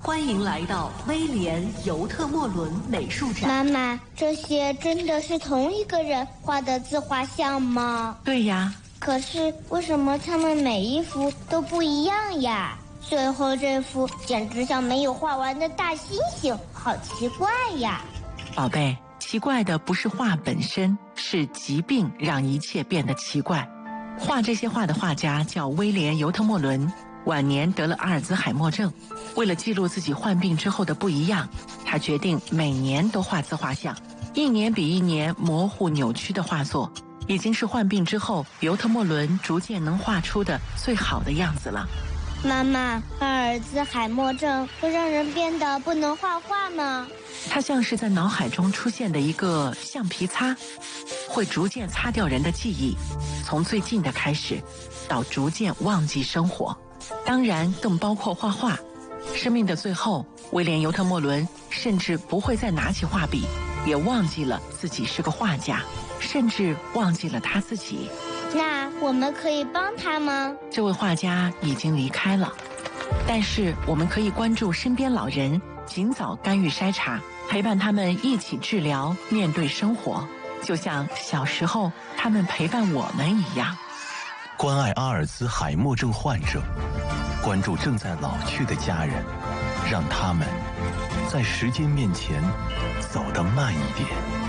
欢迎来到威廉·尤特莫伦美术展。 妈妈，这些真的是同一个人画的自画像吗？ 对呀。 可是为什么他们每一幅都不一样呀？最后这幅简直像没有画完的大猩猩，好奇怪呀！ 宝贝，奇怪的不是画本身，是疾病让一切变得奇怪。画这些画的画家叫威廉·尤特莫伦，晚年得了阿尔兹海默症。为了记录自己患病之后的不一样，他决定每年都画自画像，一年比一年模糊扭曲的画作，已经是患病之后尤特莫伦逐渐能画出的最好的样子了。 妈妈，阿尔兹海默症会让人变得不能画画吗？ 它像是在脑海中出现的一个橡皮擦，会逐渐擦掉人的记忆，从最近的开始，到逐渐忘记生活，当然更包括画画。生命的最后，威廉·尤特莫伦甚至不会再拿起画笔，也忘记了自己是个画家，甚至忘记了他自己。 那我们可以帮他吗？ 这位画家已经离开了，但是我们可以关注身边老人，尽早干预筛查，陪伴他们一起治疗，面对生活，就像小时候他们陪伴我们一样。 关爱阿尔兹海默症患者，关注正在老去的家人，让他们在时间面前走得慢一点。